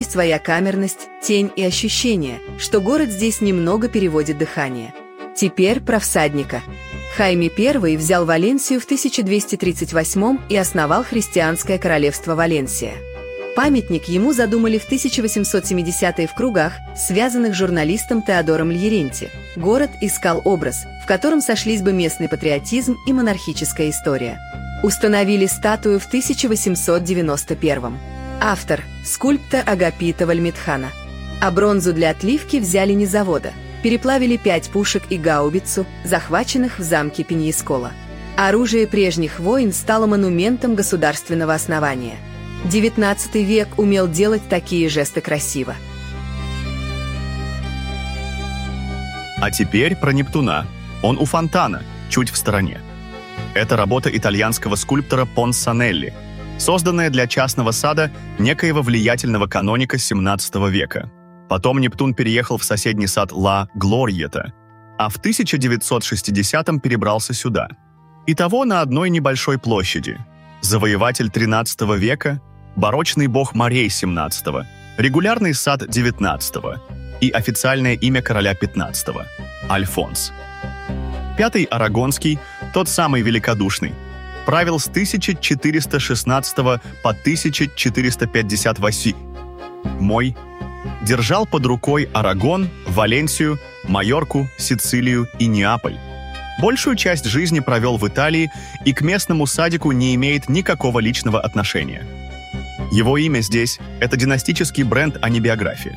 своя камерность, тень и ощущение, что город здесь немного переводит дыхание. Теперь про всадника. Хайме I взял Валенсию в 1238 и основал христианское королевство Валенсия. Памятник ему задумали в 1870-е в кругах, связанных с журналистом Теодором Льеренти. Город искал образ, в котором сошлись бы местный патриотизм и монархическая история. Установили статую в 1891. Автор – скульптор Агапита Вальмидхана. А бронзу для отливки взяли не с завода. Переплавили 5 пушек и гаубицу, захваченных в замке Пеньяскола. Оружие прежних войн стало монументом государственного основания. XIX век умел делать такие жесты красиво. А теперь про Нептуна. Он у фонтана, чуть в стороне. Это работа итальянского скульптора Понсанелли, созданная для частного сада некоего влиятельного каноника XVII века. Потом Нептун переехал в соседний сад Ла Глорьета, а в 1960-м перебрался сюда. Итого на одной небольшой площади. Завоеватель XIII века, барочный бог морей XVII, регулярный сад XIX и официальное имя короля XV – Альфонс. Пятый Арагонский, тот самый великодушный, правил с 1416 по 1458. Мой держал под рукой Арагон, Валенсию, Майорку, Сицилию и Неаполь. Большую часть жизни провел в Италии и к местному садику не имеет никакого личного отношения. Его имя здесь – это династический бренд, а не биография.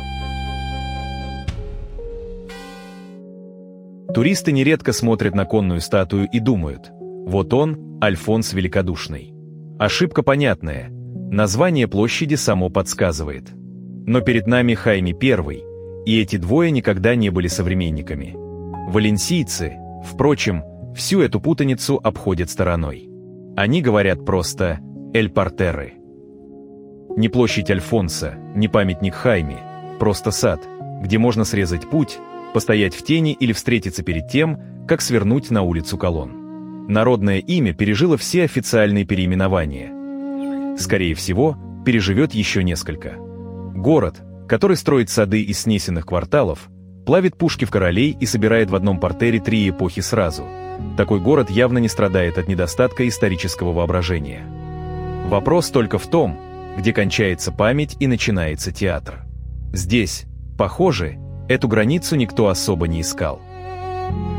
Туристы нередко смотрят на конную статую и думают: вот он, Альфонс Великодушный. Ошибка понятная. Название площади само подсказывает. Но перед нами Хайме I, и эти двое никогда не были современниками. Валенсийцы, впрочем, всю эту путаницу обходят стороной. Они говорят просто «Эль Партерре». Не площадь Альфонса, не памятник Хайме, просто сад, где можно срезать путь, постоять в тени или встретиться перед тем, как свернуть на улицу Колонн. Народное имя пережило все официальные переименования. Скорее всего, переживет еще несколько. Город, который строит сады из снесенных кварталов, плавит пушки в королей и собирает в одном партере 3 эпохи сразу. Такой город явно не страдает от недостатка исторического воображения. Вопрос только в том, где кончается память и начинается театр. Здесь, похоже, эту границу никто особо не искал.